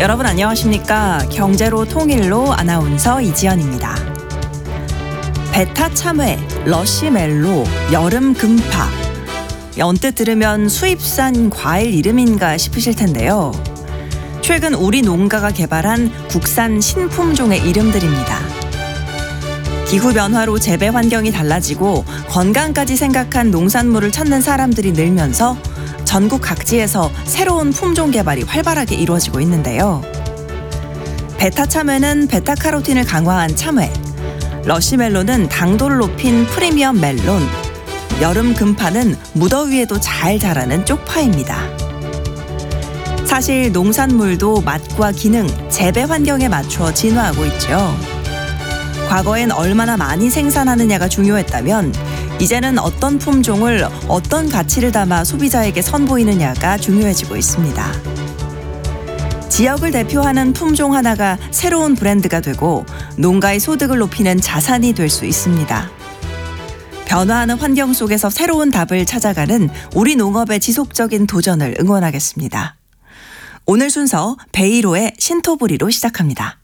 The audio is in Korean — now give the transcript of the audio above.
여러분 안녕하십니까? 경제로 통일로 아나운서 이지연입니다. 베타 참외, 러시멜로, 여름 금파. 언뜻 들으면 수입산 과일 이름인가 싶으실 텐데요. 최근 우리 농가가 개발한 국산 신품종의 이름들입니다. 기후 변화로 재배 환경이 달라지고 건강까지 생각한 농산물을 찾는 사람들이 늘면서 전국 각지에서 새로운 품종 개발이 활발하게 이루어지고 있는데요. 베타 참외는 베타카로틴을 강화한 참외, 러시멜로는 당도를 높인 프리미엄 멜론, 여름 금파는 무더위에도 잘 자라는 쪽파입니다. 사실 농산물도 맛과 기능, 재배 환경에 맞춰 진화하고 있죠. 과거엔 얼마나 많이 생산하느냐가 중요했다면 이제는 어떤 품종을 어떤 가치를 담아 소비자에게 선보이느냐가 중요해지고 있습니다. 지역을 대표하는 품종 하나가 새로운 브랜드가 되고 농가의 소득을 높이는 자산이 될 수 있습니다. 변화하는 환경 속에서 새로운 답을 찾아가는 우리 농업의 지속적인 도전을 응원하겠습니다. 오늘 순서 베이로의 신토부리로 시작합니다.